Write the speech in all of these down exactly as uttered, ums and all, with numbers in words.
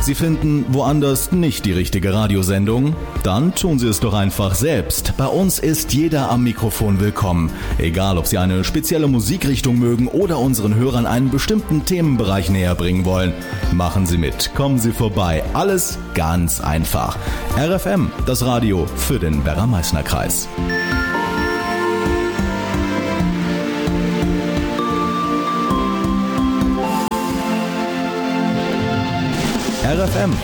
Sie finden woanders nicht die richtige Radiosendung? Dann tun Sie es doch einfach selbst. Bei uns ist jeder am Mikrofon willkommen. Egal, ob Sie eine spezielle Musikrichtung mögen oder unseren Hörern einen bestimmten Themenbereich näher bringen wollen. Machen Sie mit, kommen Sie vorbei. Alles ganz einfach. R F M, das Radio für den Werra-Meißner-Kreis. R F M.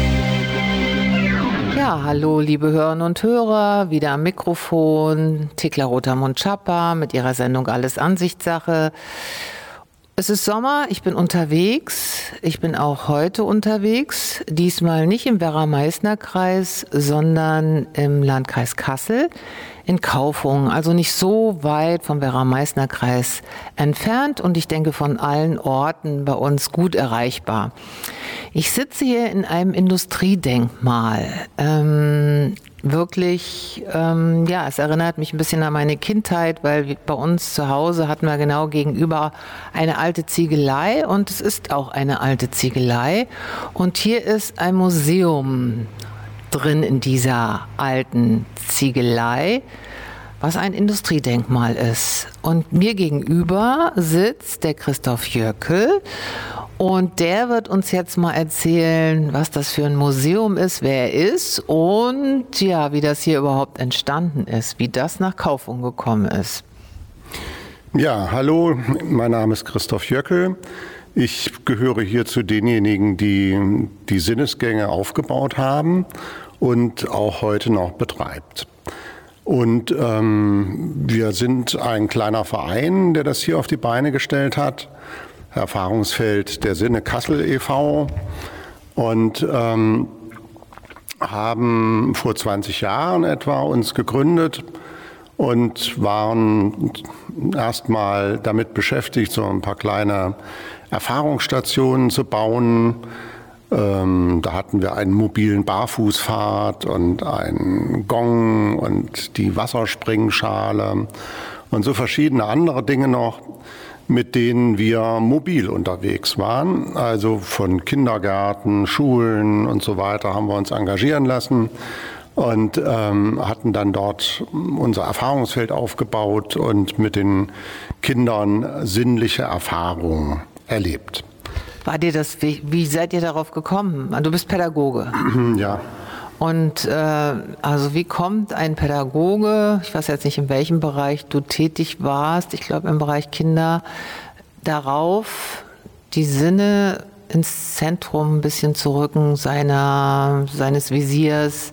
Ja, hallo liebe Hörerinnen und Hörer, wieder am Mikrofon, Thekla Rotermund-Schapper mit ihrer Sendung Alles Ansichtssache. Es ist Sommer, ich bin unterwegs, ich bin auch heute unterwegs, diesmal nicht im Werra-Meißner-Kreis, sondern im Landkreis Kassel in Kaufungen, also nicht so weit vom Werra-Meißner-Kreis entfernt und ich denke von allen Orten bei uns gut erreichbar. Ich sitze hier in einem Industriedenkmal. Ähm, wirklich, ähm, ja, es erinnert mich ein bisschen an meine Kindheit, weil bei uns zu Hause hatten wir genau gegenüber eine alte Ziegelei und es ist auch eine alte Ziegelei. Und hier ist ein Museum drin in dieser alten Ziegelei, was ein Industriedenkmal ist. Und mir gegenüber sitzt der Christoph Jöckel und der wird uns jetzt mal erzählen, was das für ein Museum ist, wer er ist und ja, wie das hier überhaupt entstanden ist, wie das nach Kaufungen gekommen ist. Ja, hallo, mein Name ist Christoph Jöckel. Ich gehöre hier zu denjenigen, die die Sinnesgänge aufgebaut haben und auch heute noch betreibt. Und ähm, wir sind ein kleiner Verein, der das hier auf die Beine gestellt hat. Erfahrungsfeld der Sinne Kassel e V und ähm, haben vor zwanzig Jahren etwa uns gegründet und waren erstmal damit beschäftigt, so ein paar kleine Erfahrungsstationen zu bauen. Ähm, da hatten wir einen mobilen Barfußpfad und einen Gong und die Wasserspringschale und so verschiedene andere Dinge noch, mit denen wir mobil unterwegs waren. Also von Kindergärten, Schulen und so weiter haben wir uns engagieren lassen und ähm, hatten dann dort unser Erfahrungsfeld aufgebaut und mit den Kindern sinnliche Erfahrungen erlebt. War dir das, wie, wie seid ihr darauf gekommen? Du bist Pädagoge. Ja. Und äh, also wie kommt ein Pädagoge, ich weiß jetzt nicht, in welchem Bereich du tätig warst, ich glaube im Bereich Kinder, darauf, die Sinne ins Zentrum ein bisschen zu rücken, seiner, seines Visiers,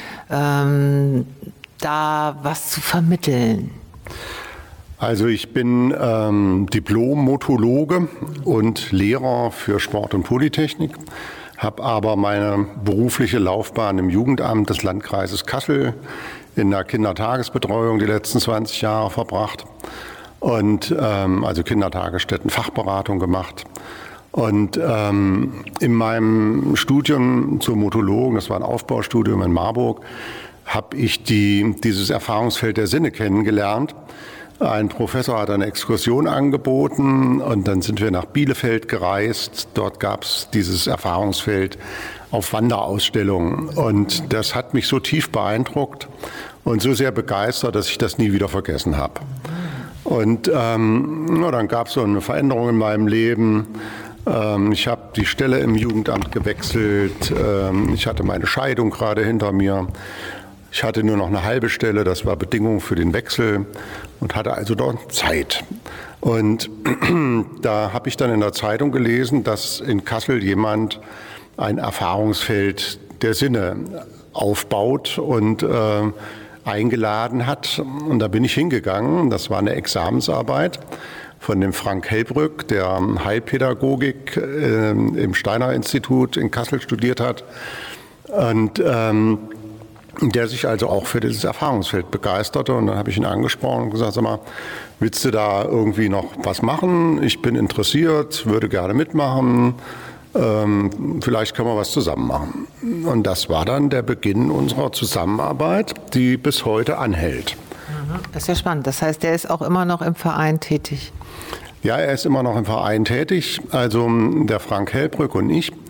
ähm, da was zu vermitteln? Also ich bin ähm, Diplom-Motologe und Lehrer für Sport und Polytechnik. Habe aber meine berufliche Laufbahn im Jugendamt des Landkreises Kassel in der Kindertagesbetreuung die letzten zwanzig Jahre verbracht und ähm, also Kindertagesstätten Fachberatung gemacht. Und ähm, in meinem Studium zum Motologen, das war ein Aufbaustudium in Marburg, habe ich die, dieses Erfahrungsfeld der Sinne kennengelernt. Ein Professor hat eine Exkursion angeboten und dann sind wir nach Bielefeld gereist. Dort gab es dieses Erfahrungsfeld auf Wanderausstellungen und das hat mich so tief beeindruckt und so sehr begeistert, dass ich das nie wieder vergessen habe. Und ähm, ja, dann gab es so eine Veränderung in meinem Leben. Ähm, ich habe die Stelle im Jugendamt gewechselt. Ähm, ich hatte meine Scheidung gerade hinter mir. Ich hatte nur noch eine halbe Stelle, das war Bedingung für den Wechsel und hatte also dort Zeit. Und da habe ich dann in der Zeitung gelesen, dass in Kassel jemand ein Erfahrungsfeld der Sinne aufbaut und äh, eingeladen hat. Und da bin ich hingegangen, das war eine Examensarbeit von dem Frank Hellbrück, der Heilpädagogik äh, im Steiner Institut in Kassel studiert hat. Und ähm, der sich also auch für dieses Erfahrungsfeld begeisterte. Und dann habe ich ihn angesprochen und gesagt, sag mal, willst du da irgendwie noch was machen? Ich bin interessiert, würde gerne mitmachen. Ähm, vielleicht können wir was zusammen machen. Und das war dann der Beginn unserer Zusammenarbeit, die bis heute anhält. Das ist ja spannend. Das heißt, der ist auch immer noch im Verein tätig? Ja, er ist immer noch im Verein tätig. Also der Frank Hellbrück und ich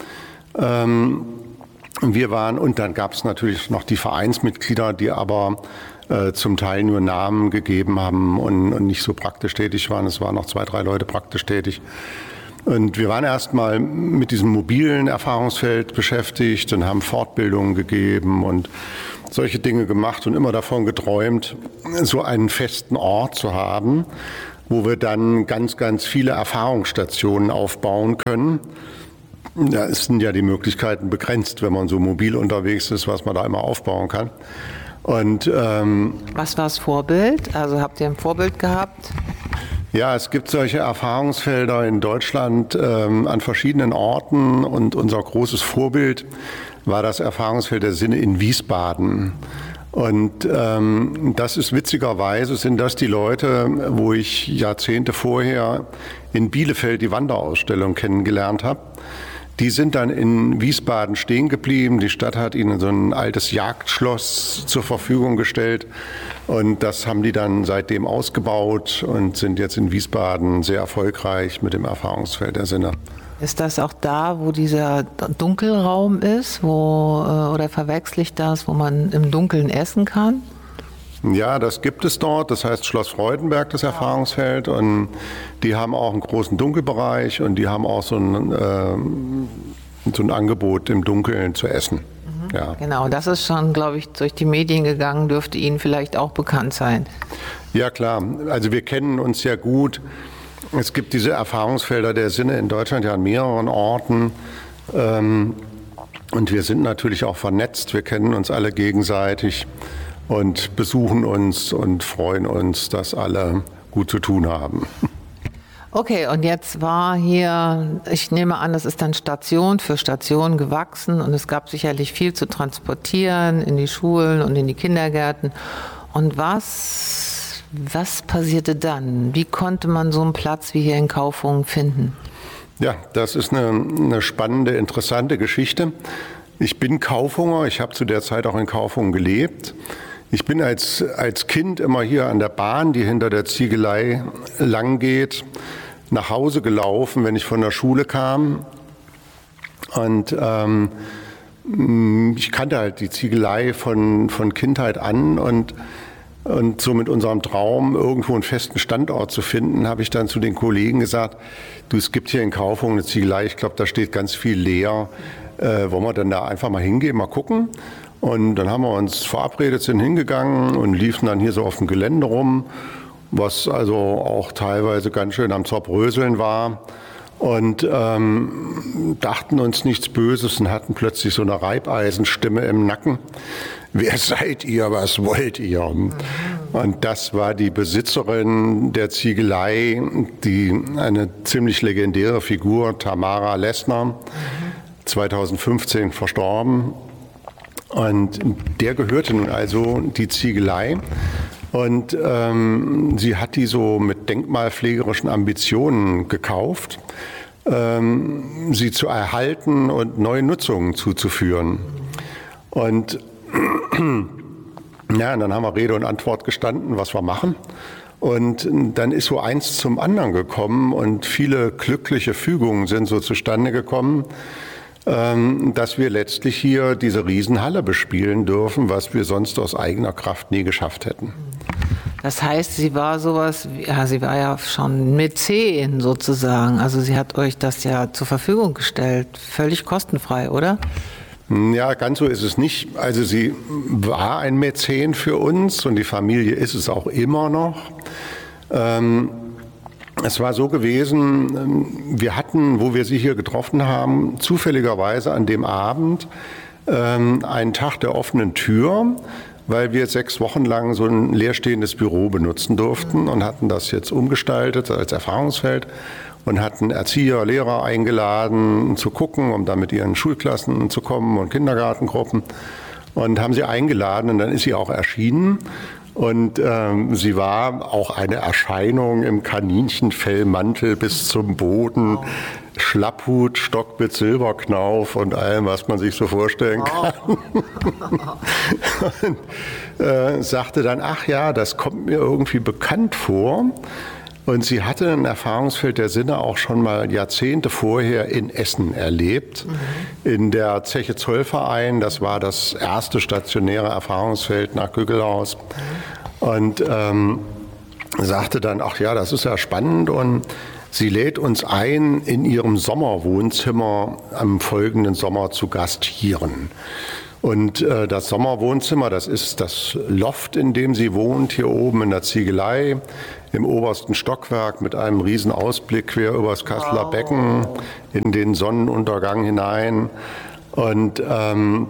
Ähm, wir waren, und dann gab es natürlich noch die Vereinsmitglieder, die aber äh, zum Teil nur Namen gegeben haben und, und nicht so praktisch tätig waren. Es waren noch zwei, drei Leute praktisch tätig. Und wir waren erstmal mit diesem mobilen Erfahrungsfeld beschäftigt und haben Fortbildungen gegeben und solche Dinge gemacht und immer davon geträumt, so einen festen Ort zu haben, wo wir dann ganz, ganz viele Erfahrungsstationen aufbauen können. Da sind ja die Möglichkeiten begrenzt, wenn man so mobil unterwegs ist, was man da immer aufbauen kann. Und, ähm, was war das Vorbild? Also habt ihr ein Vorbild gehabt? Ja, es gibt solche Erfahrungsfelder in Deutschland ähm, an verschiedenen Orten und unser großes Vorbild war das Erfahrungsfeld der Sinne in Wiesbaden. Und ähm, das ist witzigerweise, sind das die Leute, wo ich Jahrzehnte vorher in Bielefeld die Wanderausstellung kennengelernt habe. Die sind dann in Wiesbaden stehen geblieben. Die Stadt hat ihnen so ein altes Jagdschloss zur Verfügung gestellt. Und das haben die dann seitdem ausgebaut und sind jetzt in Wiesbaden sehr erfolgreich mit dem Erfahrungsfeld der Sinne. Ist das auch da, wo dieser Dunkelraum ist, wo, oder verwechsel ich das, wo man im Dunkeln essen kann? Ja, das gibt es dort. Das heißt Schloss Freudenberg, das Erfahrungsfeld. Und die haben auch einen großen Dunkelbereich und die haben auch so ein, äh, so ein Angebot im Dunkeln zu essen. Mhm. Ja. Genau, das ist schon, glaube ich, durch die Medien gegangen, dürfte Ihnen vielleicht auch bekannt sein. Ja, klar. Also wir kennen uns ja gut. Es gibt diese Erfahrungsfelder der Sinne in Deutschland ja an mehreren Orten. Ähm, und wir sind natürlich auch vernetzt. Wir kennen uns alle gegenseitig und besuchen uns und freuen uns, dass alle gut zu tun haben. Okay, und jetzt war hier, ich nehme an, das ist dann Station für Station gewachsen und es gab sicherlich viel zu transportieren in die Schulen und in die Kindergärten. Und was, was passierte dann? Wie konnte man so einen Platz wie hier in Kaufungen finden? Ja, das ist eine, eine spannende, interessante Geschichte. Ich bin Kaufunger, ich habe zu der Zeit auch in Kaufungen gelebt. Ich bin als, als Kind immer hier an der Bahn, die hinter der Ziegelei lang geht, nach Hause gelaufen, wenn ich von der Schule kam. Und ähm, ich kannte halt die Ziegelei von, von Kindheit an und, und so mit unserem Traum, irgendwo einen festen Standort zu finden, habe ich dann zu den Kollegen gesagt, du, es gibt hier in Kaufungen eine Ziegelei, ich glaube, da steht ganz viel leer. Äh, wollen wir dann da einfach mal hingehen, mal gucken? Und dann haben wir uns verabredet, sind hingegangen und liefen dann hier so auf dem Gelände rum, was also auch teilweise ganz schön am Zerbröseln war. Und ähm, dachten uns nichts Böses und hatten plötzlich so eine Reibeisenstimme im Nacken. Wer seid ihr, was wollt ihr? Und das war die Besitzerin der Ziegelei, die eine ziemlich legendäre Figur, Tamara Lessner, zweitausendfünfzehn verstorben. Und der gehörte nun also die Ziegelei und ähm, sie hat die so mit denkmalpflegerischen Ambitionen gekauft, ähm, sie zu erhalten und neue Nutzungen zuzuführen. Und ja, dann haben wir Rede und Antwort gestanden, was wir machen. Und dann ist so eins zum anderen gekommen und viele glückliche Fügungen sind so zustande gekommen, dass wir letztlich hier diese Riesenhalle bespielen dürfen, was wir sonst aus eigener Kraft nie geschafft hätten. Das heißt, sie war sowas, ja, sie war ja schon Mäzen sozusagen. Also sie hat euch das ja zur Verfügung gestellt, völlig kostenfrei, oder? Ja, ganz so ist es nicht. Also sie war ein Mäzen für uns und die Familie ist es auch immer noch. Ähm, Es war so gewesen, wir hatten, wo wir sie hier getroffen haben, zufälligerweise an dem Abend ähm, einen Tag der offenen Tür, weil wir sechs Wochen lang so ein leerstehendes Büro benutzen durften und hatten das jetzt umgestaltet als Erfahrungsfeld und hatten Erzieher, Lehrer eingeladen zu gucken, um dann mit ihren Schulklassen zu kommen und Kindergartengruppen und haben sie eingeladen und dann ist sie auch erschienen. Und ähm, sie war auch eine Erscheinung im Kaninchenfellmantel bis zum Boden, Schlapphut, Stock mit Silberknauf und allem, was man sich so vorstellen kann. und äh, sagte dann, ach ja, das kommt mir irgendwie bekannt vor. Und sie hatte ein Erfahrungsfeld der Sinne auch schon mal Jahrzehnte vorher in Essen erlebt, mhm. in der Zeche Zollverein. Das war das erste stationäre Erfahrungsfeld nach Güggelhaus. Mhm. Und ähm, sagte dann, ach ja, das ist ja spannend. Und sie lädt uns ein, in ihrem Sommerwohnzimmer am folgenden Sommer zu gastieren. Und äh, das Sommerwohnzimmer, das ist das Loft, in dem sie wohnt, hier oben in der Ziegelei, im obersten Stockwerk mit einem riesen Ausblick quer übers Kasseler wow. Becken in den Sonnenuntergang hinein. Und ähm,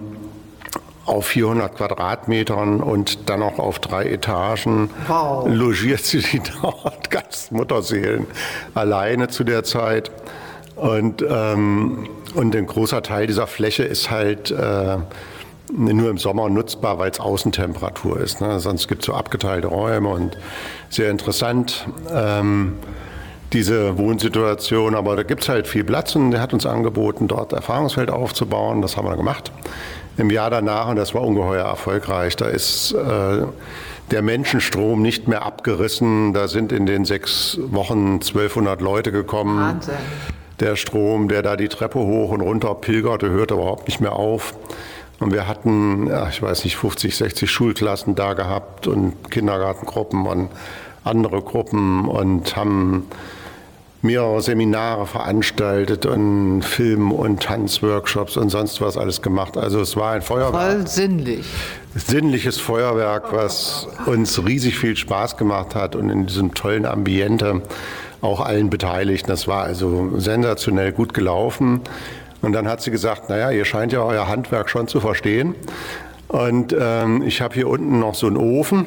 auf vierhundert Quadratmetern und dann noch auf drei Etagen wow. logiert sie die dort, ganz Mutterseelen, alleine zu der Zeit. Und, ähm, und ein großer Teil dieser Fläche ist halt äh, nur im Sommer nutzbar, weil es Außentemperatur ist. Ne? Sonst gibt es so abgeteilte Räume und sehr interessant, ähm, diese Wohnsituation. Aber da gibt es halt viel Platz und der hat uns angeboten, dort Erfahrungsfeld aufzubauen. Das haben wir gemacht. Im Jahr danach, und das war ungeheuer erfolgreich, da ist äh, der Menschenstrom nicht mehr abgerissen. Da sind in den sechs Wochen zwölfhundert Leute gekommen. Wahnsinn. Der Strom, der da die Treppe hoch und runter pilgerte, hörte überhaupt nicht mehr auf. Und wir hatten, ja, ich weiß nicht, fünfzig, sechzig Schulklassen da gehabt und Kindergartengruppen und andere Gruppen und haben mehrere Seminare veranstaltet und Film- und Tanzworkshops und sonst was alles gemacht. Also es war ein Feuerwerk. Voll sinnlich. Sinnliches Feuerwerk, was uns riesig viel Spaß gemacht hat und in diesem tollen Ambiente auch allen Beteiligten. Das war also sensationell gut gelaufen. Und dann hat sie gesagt, naja, ihr scheint ja euer Handwerk schon zu verstehen. Und ähm, ich habe hier unten noch so einen Ofen,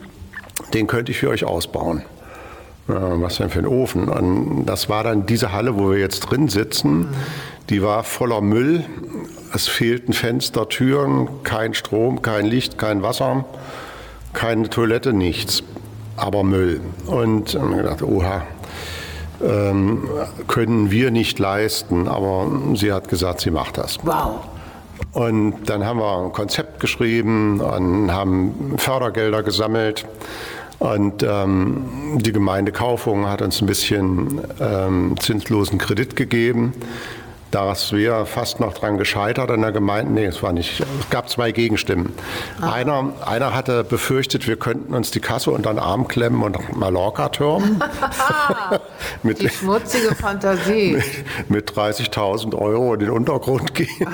den könnte ich für euch ausbauen. Ja, was denn für ein Ofen? Und das war dann diese Halle, wo wir jetzt drin sitzen. Die war voller Müll. Es fehlten Fenster, Türen, kein Strom, kein Licht, kein Wasser, keine Toilette, nichts. Aber Müll. Und dann haben wir gedacht, oha. Ähm, können wir nicht leisten, aber sie hat gesagt, sie macht das. Wow. Und dann haben wir ein Konzept geschrieben und haben Fördergelder gesammelt und ähm, die Gemeinde Kaufungen hat uns ein bisschen ähm, zinslosen Kredit gegeben. Da wäre fast noch dran gescheitert an der Gemeinde. Nee, es war nicht. Es gab zwei Gegenstimmen. Ah. Einer, einer hatte befürchtet, wir könnten uns die Kasse unter den Arm klemmen und Mallorca türmen. mit, die schmutzige Fantasie. Mit, mit dreißigtausend Euro in den Untergrund gehen.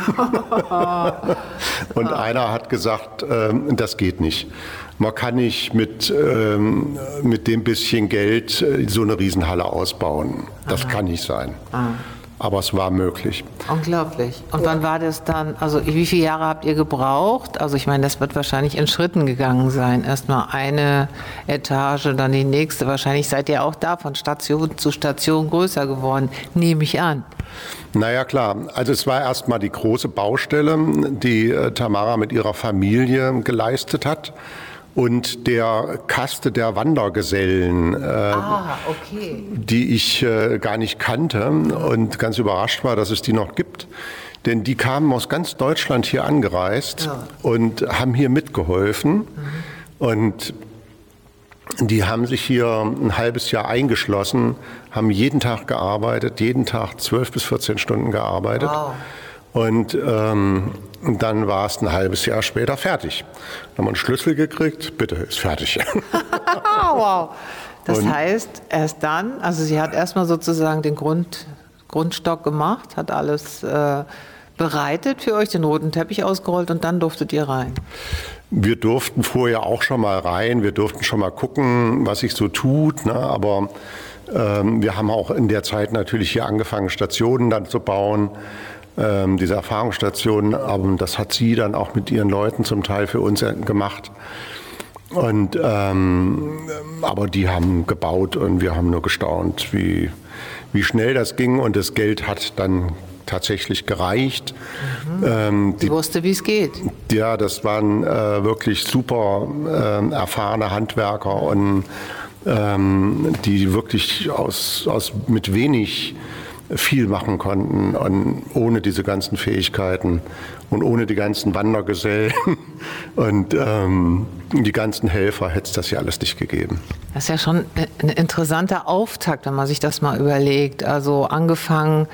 Und einer hat gesagt, ähm, das geht nicht. Man kann nicht mit, ähm, mit dem bisschen Geld so eine Riesenhalle ausbauen. Das Aha. kann nicht sein. Ah. Aber es war möglich. Unglaublich. Und wann war das dann, also wie viele Jahre habt ihr gebraucht? Also ich meine, das wird wahrscheinlich in Schritten gegangen sein. Erstmal eine Etage, dann die nächste. Wahrscheinlich seid ihr auch da von Station zu Station größer geworden, nehme ich an. Naja, klar. Also es war erstmal die große Baustelle, die äh, Tamara mit ihrer Familie geleistet hat. Und der Kaste der Wandergesellen, äh, ah, okay. die ich äh, gar nicht kannte und ganz überrascht war, dass es die noch gibt. Denn die kamen aus ganz Deutschland hier angereist ja. und haben hier mitgeholfen. Mhm. Und die haben sich hier ein halbes Jahr eingeschlossen, haben jeden Tag gearbeitet, jeden Tag zwölf bis vierzehn Stunden gearbeitet. Wow. Und ähm, dann war es ein halbes Jahr später fertig. Dann haben wir einen Schlüssel gekriegt, bitte, ist fertig. Wow. Das und heißt, erst dann, also sie hat erstmal sozusagen den Grund, Grundstock gemacht, hat alles äh, bereitet für euch, den roten Teppich ausgerollt und dann durftet ihr rein. Wir durften vorher auch schon mal rein, wir durften schon mal gucken, was sich so tut, ne? Aber ähm, wir haben auch in der Zeit natürlich hier angefangen, Stationen dann zu bauen. Ähm, diese Erfahrungsstationen, aber das hat sie dann auch mit ihren Leuten zum Teil für uns gemacht. Und, ähm, aber die haben gebaut und wir haben nur gestaunt, wie, wie schnell das ging und das Geld hat dann tatsächlich gereicht. Mhm. Ähm, sie die, wusste, wie es geht. Ja, das waren äh, wirklich super äh, erfahrene Handwerker und ähm, die wirklich aus, aus mit wenig viel machen konnten und ohne diese ganzen Fähigkeiten und ohne die ganzen Wandergesellen und ähm, die ganzen Helfer hätte es das ja alles nicht gegeben. Das ist ja schon ein interessanter Auftakt, wenn man sich das mal überlegt. Also angefangen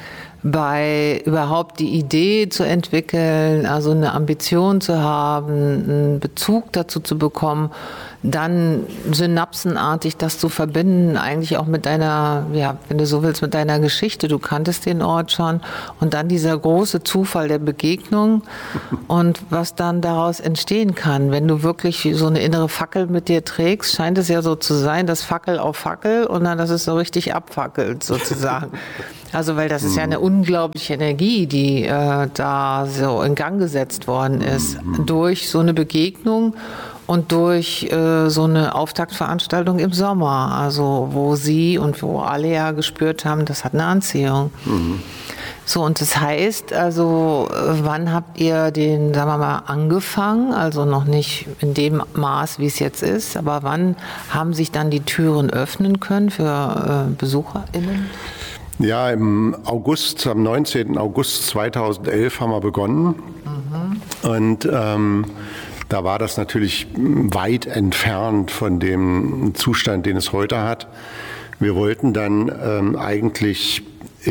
bei überhaupt die Idee zu entwickeln, also eine Ambition zu haben, einen Bezug dazu zu bekommen, dann synapsenartig das zu verbinden, eigentlich auch mit deiner, ja, wenn du so willst, mit deiner Geschichte. Du kanntest den Ort schon und dann dieser große Zufall der Begegnung und was dann daraus entstehen kann. Wenn du wirklich so eine innere Fackel mit dir trägst, scheint es ja so zu sein, dass Fackel auf Fackel und dann, dass es so richtig abfackelt sozusagen. Also, weil das ist ja eine unglaubliche Energie, die äh, da so in Gang gesetzt worden ist durch so eine Begegnung und durch äh, so eine Auftaktveranstaltung im Sommer, also wo Sie und wo alle ja gespürt haben, das hat eine Anziehung. Mhm. So, und das heißt, also wann habt ihr den, sagen wir mal, angefangen? Also noch nicht in dem Maß, wie es jetzt ist, aber wann haben sich dann die Türen öffnen können für äh, BesucherInnen? Ja, im August, am neunzehnten August zweitausendelf haben wir begonnen. Mhm. Und ähm, da war das natürlich weit entfernt von dem Zustand, den es heute hat. Wir wollten dann ähm, eigentlich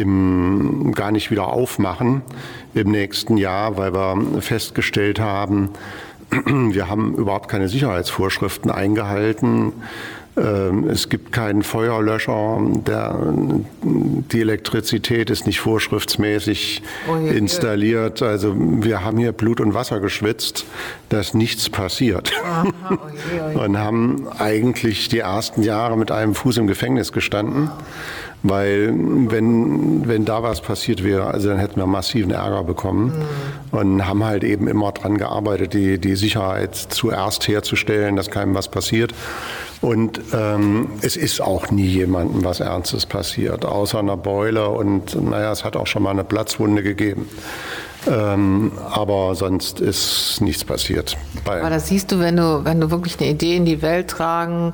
im, gar nicht wieder aufmachen im nächsten Jahr, weil wir festgestellt haben, wir haben überhaupt keine Sicherheitsvorschriften eingehalten. Es gibt keinen Feuerlöscher, der, die Elektrizität ist nicht vorschriftsmäßig Oje, installiert. Also wir haben hier Blut und Wasser geschwitzt, dass nichts passiert. Aha, oje, oje. Und haben eigentlich die ersten Jahre mit einem Fuß im Gefängnis gestanden, weil wenn, wenn da was passiert wäre, also dann hätten wir massiven Ärger bekommen. Mhm. Und haben halt eben immer dran gearbeitet, die, die Sicherheit zuerst herzustellen, dass keinem was passiert. Und ähm, es ist auch nie jemandem was Ernstes passiert, außer einer Beule und naja, es hat auch schon mal eine Platzwunde gegeben. Ähm, aber sonst ist nichts passiert. Aber das siehst du, wenn du, wenn du wirklich eine Idee in die Welt tragen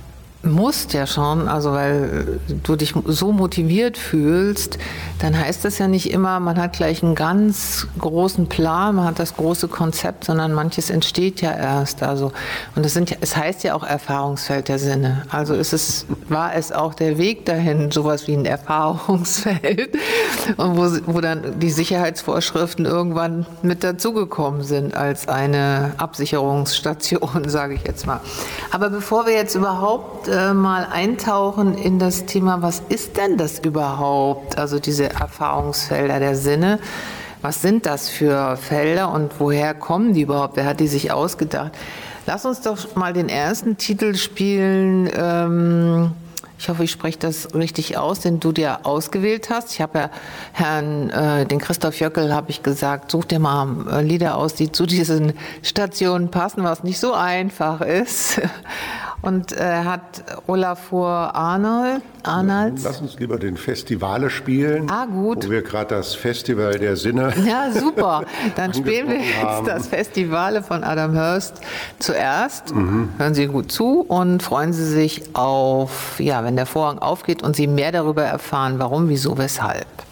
musst ja schon, also weil du dich so motiviert fühlst, dann heißt das ja nicht immer, man hat gleich einen ganz großen Plan, man hat das große Konzept, sondern manches entsteht ja erst. Also und das sind ja, es heißt ja auch Erfahrungsfeld der Sinne. Also ist es, war es auch der Weg dahin, sowas wie ein Erfahrungsfeld, und wo, wo dann die Sicherheitsvorschriften irgendwann mit dazugekommen sind als eine Absicherungsstation, sage ich jetzt mal. Aber bevor wir jetzt überhaupt mal eintauchen in das Thema, was ist denn das überhaupt? Also diese Erfahrungsfelder der Sinne, was sind das für Felder und woher kommen die überhaupt? Wer hat die sich ausgedacht? Lass uns doch mal den ersten Titel spielen. Ähm, ich hoffe, ich spreche das richtig aus, den du dir ausgewählt hast. Ich habe ja Herrn, äh, den Christoph Jöckel, habe ich gesagt, such dir mal äh, Lieder aus, die zu diesen Stationen passen, was nicht so einfach ist. Und er äh, hat Olafur Arnold, Arnolds. Lass uns lieber den Festivale spielen. Ah, gut. Wo wir gerade das Festival der Sinne. Ja, super. Dann spielen wir jetzt haben. das Festivale von Adam Hurst zuerst. Mhm. Hören Sie gut zu und freuen Sie sich auf, ja, wenn der Vorhang aufgeht und Sie mehr darüber erfahren, warum, wieso, weshalb.